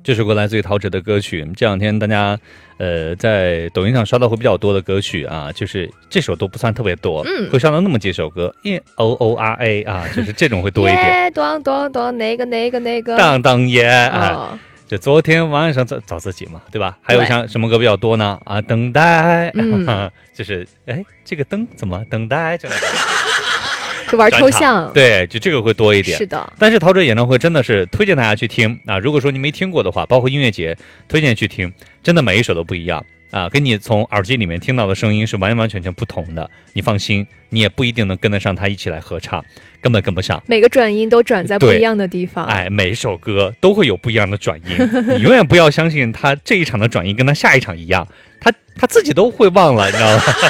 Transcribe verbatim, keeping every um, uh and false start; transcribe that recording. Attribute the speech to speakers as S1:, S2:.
S1: 这首歌来自于陶喆的歌曲，这两天大家呃在抖音上刷到会比较多的歌曲啊，就是这首都不算特别多，嗯，会刷到那么几首歌 ，E O O R A 啊，就是这种会多一点。
S2: 咚咚咚，那个那个那个，
S1: 当当耶啊。
S2: 哦
S1: 就昨天晚上找找自己嘛，对吧？还有像什么歌比较多呢？啊，等待，嗯啊、就是哎，这个灯怎么等待？就
S2: 就玩抽象，
S1: 对，就这个会多一点。
S2: 是的，
S1: 但是陶喆演唱会真的是推荐大家去听啊！如果说你没听过的话，包括音乐节推荐去听，真的每一首都不一样啊，跟你从耳机里面听到的声音是完完全全不同的。你放心，你也不一定能跟得上他一起来合唱，根本跟不上。
S2: 每个转音都转在不一样的地方，
S1: 哎，每一首歌都会有不一样的转音，你永远不要相信他这一场的转音跟他下一场一样，他他自己都会忘了，你知道吗？